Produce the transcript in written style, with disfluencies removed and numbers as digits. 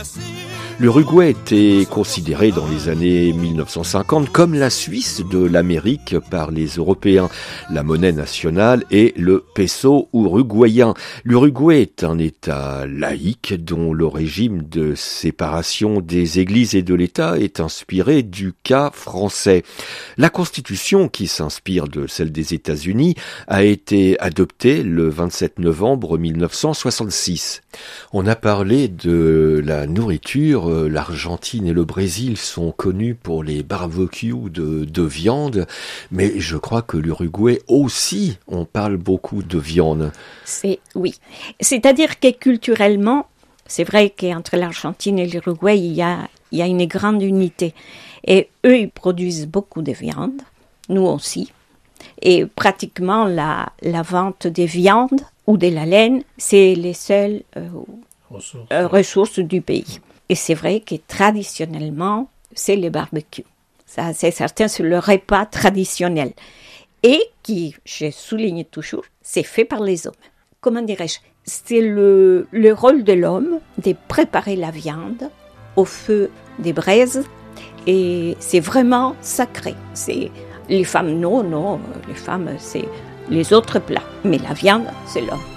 L'Uruguay était considéré dans les années 1950 comme la Suisse de l'Amérique par les Européens. La monnaie nationale est le peso uruguayen. L'Uruguay est un État laïque dont le régime de séparation des églises et de l'État est inspiré du cas français. La Constitution, qui s'inspire de celle des États-Unis, a été adoptée le 27 novembre 1966. On a parlé de la nourriture. L'Argentine et le Brésil sont connus pour les barbecues de viande, mais je crois que l'Uruguay aussi, on parle beaucoup de viande. Oui, c'est-à-dire que culturellement, c'est vrai qu'entre l'Argentine et l'Uruguay, il y a une grande unité. Et eux, ils produisent beaucoup de viande, nous aussi. Et pratiquement la vente des viandes ou de la laine, c'est les seules ressources du pays. Et c'est vrai que traditionnellement, c'est le barbecue. Ça, c'est certain, c'est le repas traditionnel. Et qui, je souligne toujours, c'est fait par les hommes. Comment dirais-je? C'est le rôle de l'homme de préparer la viande au feu des braises. Et c'est vraiment sacré. C'est les femmes, non, les femmes, c'est les autres plats. Mais la viande, c'est l'homme.